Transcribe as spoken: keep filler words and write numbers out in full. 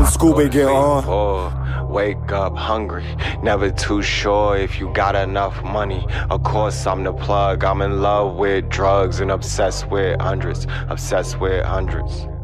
Scooby get on. Poor, wake up hungry, never too sure if you got enough money. Of course I'm the plug, I'm in love with drugs and obsessed with hundreds, obsessed with hundreds.